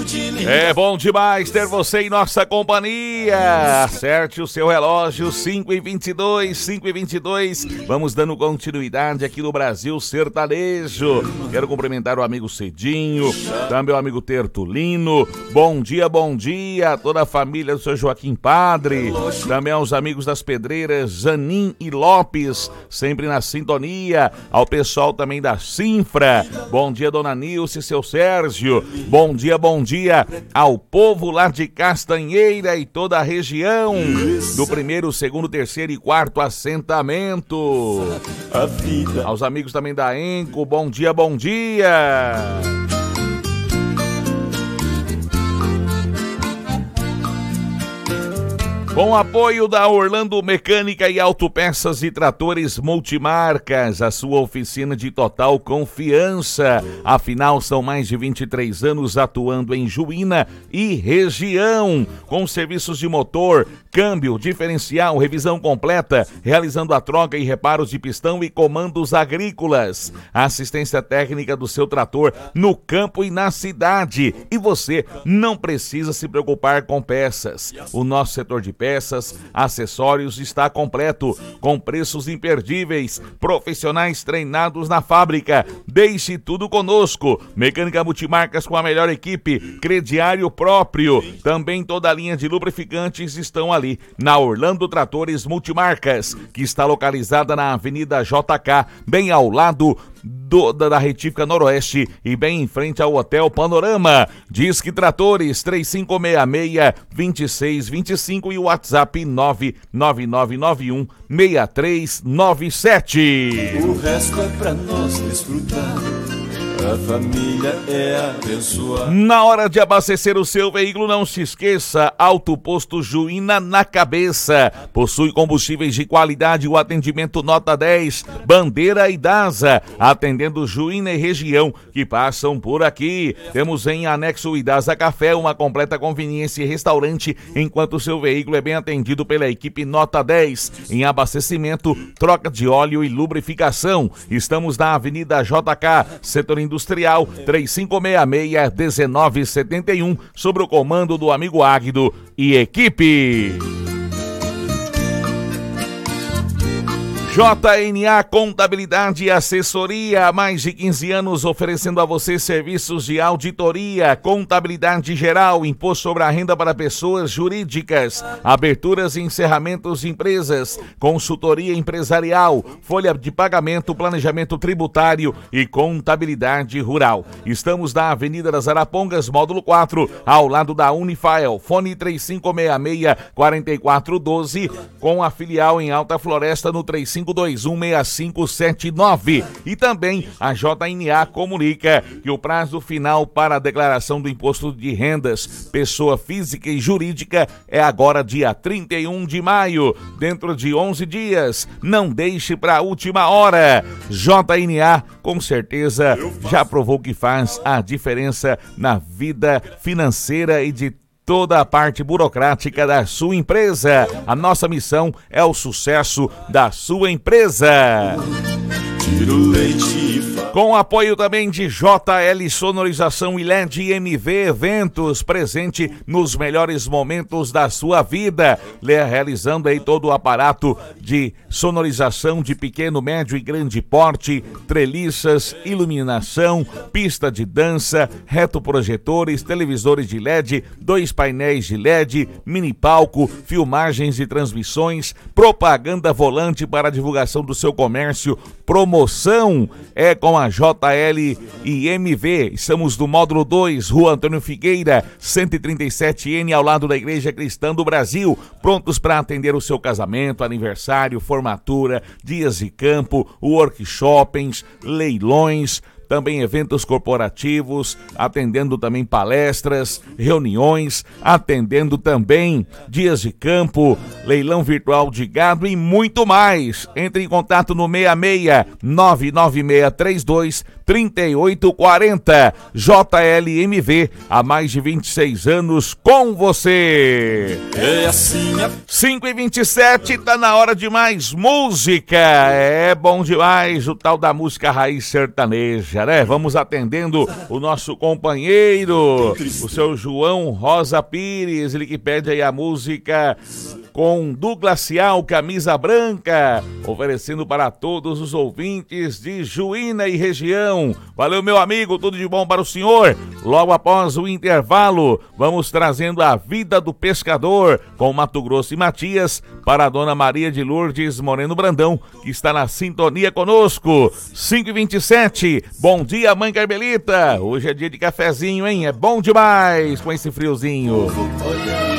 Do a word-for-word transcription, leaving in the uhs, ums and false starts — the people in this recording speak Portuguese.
É bom demais ter você em nossa companhia. Acerte o seu relógio, cinco e vinte e dois, cinco e vinte e dois. Vamos dando continuidade aqui no Brasil Sertanejo. Quero cumprimentar o amigo Cedinho, também o amigo Tertulino. Bom dia, bom dia a toda a família do seu Joaquim Padre. Também aos amigos das Pedreiras, Zanin e Lopes, sempre na sintonia. Ao pessoal também da Sinfra. Bom dia, dona Nilce e seu Sérgio. Bom dia, bom dia ao povo lá de Castanheira e toda a região do primeiro, segundo, terceiro e quarto assentamento. Aos amigos também da Enco, bom dia, bom dia. Com apoio da Orlando Mecânica e Autopeças e Tratores Multimarcas, a sua oficina de total confiança. Afinal, são mais de vinte e três anos atuando em Juína e região, com serviços de motor, câmbio, diferencial, revisão completa, realizando a troca e reparos de pistão e comandos agrícolas. A assistência técnica do seu trator no campo e na cidade. E você não precisa se preocupar com peças. O nosso setor de peças, acessórios está completo, com preços imperdíveis, profissionais treinados na fábrica. Deixe tudo conosco. Mecânica Multimarcas com a melhor equipe, crediário próprio. Também toda a linha de lubrificantes estão ali na Orlando Tratores Multimarcas, que está localizada na Avenida J K, bem ao lado Do, da, da Retífica Noroeste e bem em frente ao Hotel Panorama. Disque Tratores três cinco seis seis, dois seis dois cinco e o WhatsApp nove nove nove nove um seis três nove sete. O resto é pra nós desfrutar. A família é abençoada. Na hora de abastecer o seu veículo, não se esqueça, Alto Posto Juína na cabeça. Possui combustíveis de qualidade, o atendimento nota dez, Bandeira e Dasa, atendendo Juína e região que passam por aqui. Temos em anexo o Idasa Café, uma completa conveniência e restaurante, enquanto o seu veículo é bem atendido pela equipe nota dez. Em abastecimento, troca de óleo e lubrificação. Estamos na Avenida J K, setor Industrial, três cinco seis seis, um nove sete um, sob o comando do amigo Águido e equipe. J N A Contabilidade e Assessoria, há mais de quinze anos oferecendo a você serviços de auditoria, contabilidade geral, imposto sobre a renda para pessoas jurídicas, aberturas e encerramentos de empresas, consultoria empresarial, folha de pagamento, planejamento tributário e contabilidade rural. Estamos na Avenida das Arapongas, módulo quatro, ao lado da Unifael. Fone três cinco seis seis, quatro quatro um dois, com a filial em Alta Floresta no três cinco dois um, seis cinco sete nove. E também a J N A comunica que o prazo final para a declaração do imposto de rendas, pessoa física e jurídica, é agora dia trinta e um de maio, dentro de onze dias. Não deixe para a última hora. J N A com certeza já provou que faz a diferença na vida financeira e de toda a parte burocrática da sua empresa. A nossa missão é o sucesso da sua empresa. Tira o leite e fa... Com apoio também de J L Sonorização e L E D M V Eventos, presente nos melhores momentos da sua vida, realizando aí todo o aparato de sonorização de pequeno, médio e grande porte, treliças, iluminação, pista de dança, retroprojetores, televisores de L E D, dois painéis de L E D, mini palco, filmagens e transmissões, propaganda volante para divulgação do seu comércio, promoção é com a J L e M V. Estamos no módulo dois, Rua Antônio Figueira, cento e trinta e sete N, ao lado da Igreja Cristã do Brasil, prontos para atender o seu casamento, aniversário, formatura, dias de campo, workshops, leilões, também eventos corporativos, atendendo também palestras, reuniões, atendendo também dias de campo, leilão virtual de gado e muito mais. Entre em contato no seis seis nove nove seis três dois trinta e oito quarenta. J L M V, há mais de vinte e seis anos com você. É assim a... cinco e vinte e sete, tá na hora de mais música. É bom demais o tal da música raiz sertaneja, né? Vamos atendendo o nosso companheiro, o seu João Rosa Pires, ele que pede aí a música com do Glacial, Camisa Branca, oferecendo para todos os ouvintes de Juína e região. Valeu, meu amigo, tudo de bom para o senhor. Logo após o intervalo, vamos trazendo a vida do pescador com Mato Grosso e Matias para a dona Maria de Lourdes Moreno Brandão, que está na sintonia conosco. cinco e vinte e sete, bom dia, mãe Carmelita. Hoje é dia de cafezinho, hein? É bom demais com esse friozinho.